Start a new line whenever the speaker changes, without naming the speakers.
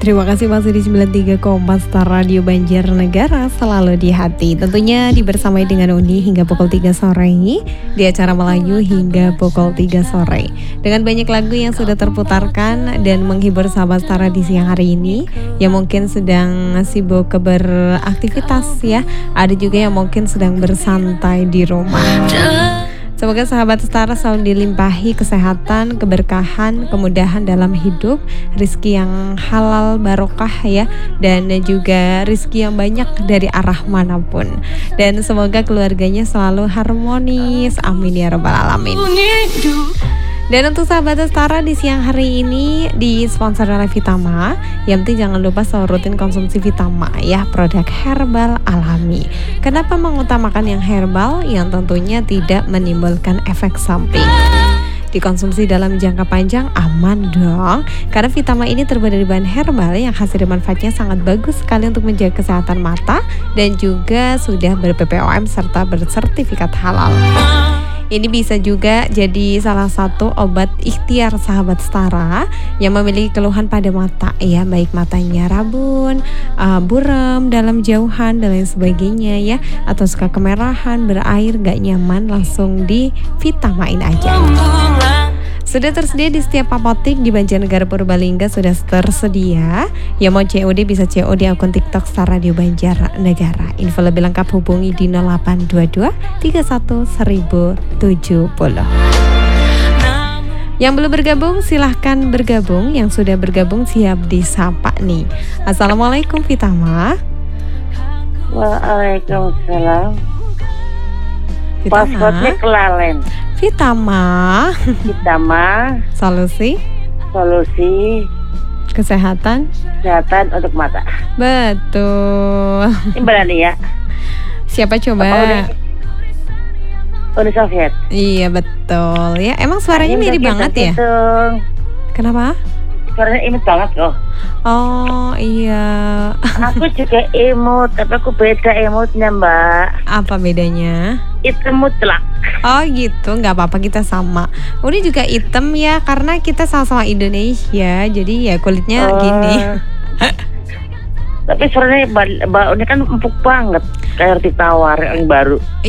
Terima kasih masih di 93,4 Star Radio Banjarnegara, selalu di hati. Tentunya dibersamai dengan Uni hingga pukul 3 sore di acara Melayu hingga pukul 3 sore. Dengan banyak lagu yang sudah terputarkan dan menghibur sahabat Star di siang hari ini, yang mungkin sedang sibuk beraktivitas ya. Ada juga yang mungkin sedang bersantai di rumah. Semoga sahabat Star selalu dilimpahi kesehatan, keberkahan, kemudahan dalam hidup, rizki yang halal barokah ya, dan juga rizki yang banyak dari arah manapun. Dan semoga keluarganya selalu harmonis, amin ya rabbal alamin. Dan untuk sahabat Setara di siang hari ini disponsori oleh Vitama. Yang penting jangan lupa selalu rutin konsumsi Vitama ya, produk herbal alami. Kenapa mengutamakan yang herbal? Yang tentunya tidak menimbulkan efek samping. Dikonsumsi dalam jangka panjang aman dong, karena Vitama ini terbuat dari bahan herbal yang hasil manfaatnya sangat bagus sekali untuk menjaga kesehatan mata dan juga sudah ber-PPOM serta bersertifikat halal. Ini bisa juga jadi salah satu obat ikhtiar sahabat Setara yang memiliki keluhan pada mata ya, baik matanya rabun, buram, dalam jauhan dan lain sebagainya ya, atau suka kemerahan, berair, gak nyaman, langsung di Vitamain aja. Sudah tersedia di setiap apotek di Banjarnegara Purbalingga, sudah tersedia. Yang mau COD bisa COD akun TikTok Star Radio Banjarnegara. Info lebih lengkap hubungi di 0822 31 1070. Yang belum bergabung silahkan bergabung, yang sudah bergabung siap disapa nih. Assalamualaikum Vitama.
Waalaikumsalam. Passwordnya kelalen.
Vitama solusi kesehatan
untuk mata.
Betul.
Ini berani ya.
Siapa coba?
Uni Soviet.
Iya betul ya. Emang suaranya mirip banget ya? Kenapa?
Suaranya imut banget loh.
Oh iya.
Aku juga imut, tapi aku beda imutnya Mbak.
Apa bedanya?
Hitam mutlak.
Oh gitu, nggak apa-apa, kita sama. Uni juga hitam ya, karena kita sama-sama Indonesia, jadi ya kulitnya gini.
Tapi suaranya Mbak Uni kan empuk banget, kayak roti tawar yang baru.